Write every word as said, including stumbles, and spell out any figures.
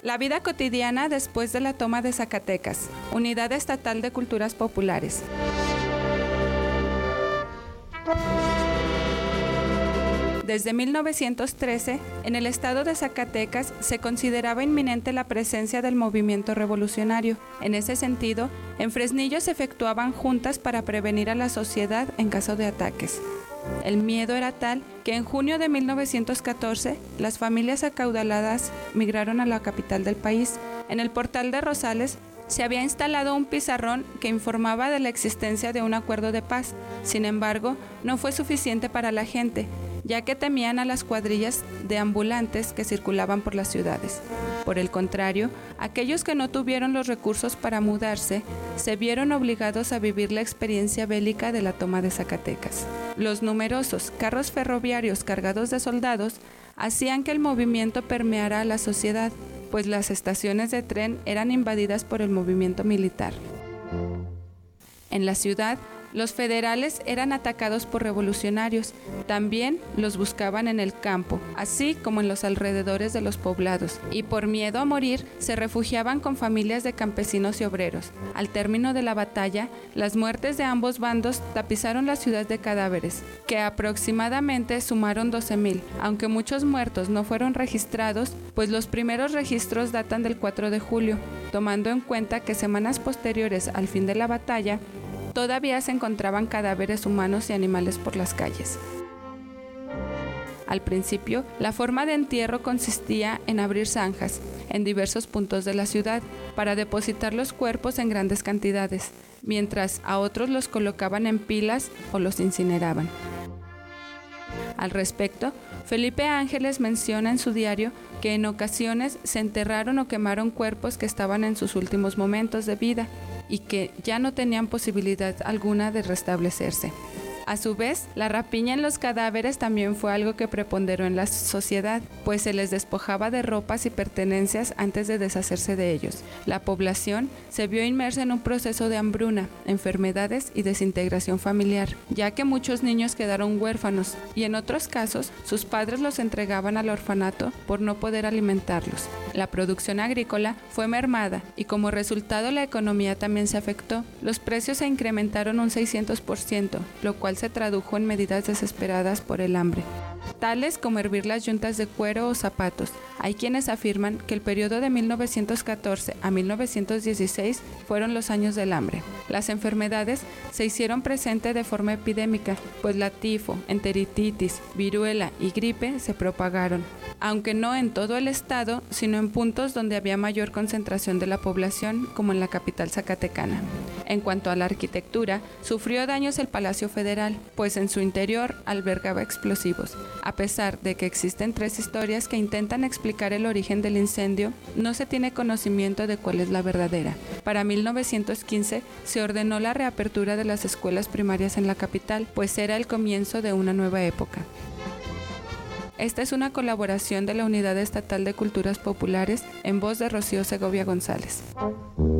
La vida cotidiana después de la toma de Zacatecas, Unidad Estatal de Culturas Populares. Desde mil novecientos trece, en el estado de Zacatecas se consideraba inminente la presencia del movimiento revolucionario. En ese sentido, en Fresnillo se efectuaban juntas para prevenir a la sociedad en caso de ataques. El miedo era tal que en junio de mil novecientos catorce, las familias acaudaladas migraron a la capital del país. En el portal de Rosales se había instalado un pizarrón que informaba de la existencia de un acuerdo de paz. Sin embargo, no fue suficiente para la gente, ya que temían a las cuadrillas de ambulantes que circulaban por las ciudades. Por el contrario, aquellos que no tuvieron los recursos para mudarse se vieron obligados a vivir la experiencia bélica de la toma de Zacatecas. Los numerosos carros ferroviarios cargados de soldados hacían que el movimiento permeara a la sociedad, pues las estaciones de tren eran invadidas por el movimiento militar. En la ciudad, los federales eran atacados por revolucionarios. También los buscaban en el campo, así como en los alrededores de los poblados, y por miedo a morir se refugiaban con familias de campesinos y obreros. Al término de la batalla, las muertes de ambos bandos tapizaron la ciudad de cadáveres, que aproximadamente sumaron doce mil, aunque muchos muertos no fueron registrados, pues los primeros registros datan del cuatro de julio, tomando en cuenta que semanas posteriores al fin de la batalla, todavía se encontraban cadáveres humanos y animales por las calles. Al principio, la forma de entierro consistía en abrir zanjas en diversos puntos de la ciudad para depositar los cuerpos en grandes cantidades, mientras a otros los colocaban en pilas o los incineraban. Al respecto, Felipe Ángeles menciona en su diario que en ocasiones se enterraron o quemaron cuerpos que estaban en sus últimos momentos de vida y que ya no tenían posibilidad alguna de restablecerse. A su vez, la rapiña en los cadáveres también fue algo que preponderó en la sociedad, pues se les despojaba de ropas y pertenencias antes de deshacerse de ellos. La población se vio inmersa en un proceso de hambruna, enfermedades y desintegración familiar, ya que muchos niños quedaron huérfanos y en otros casos sus padres los entregaban al orfanato por no poder alimentarlos. La producción agrícola fue mermada y como resultado la economía también se afectó. Los precios se incrementaron un seiscientos por ciento, lo cual se tradujo en medidas desesperadas por el hambre, tales como hervir las yuntas de cuero o zapatos. Hay quienes afirman que el periodo de mil novecientos catorce a mil novecientos dieciséis fueron los años del hambre. Las enfermedades se hicieron presentes de forma epidémica, pues la tifo, enteritis, viruela y gripe se propagaron, aunque no en todo el estado, sino en puntos donde había mayor concentración de la población, como en la capital zacatecana. En cuanto a la arquitectura, sufrió daños el Palacio Federal, pues en su interior albergaba explosivos. A pesar de que existen tres historias que intentan explicar el origen del incendio, no se tiene conocimiento de cuál es la verdadera. Para mil novecientos quince se ordenó la reapertura de las escuelas primarias en la capital, pues era el comienzo de una nueva época. Esta es una colaboración de la Unidad Estatal de Culturas Populares en voz de Rocío Segovia González.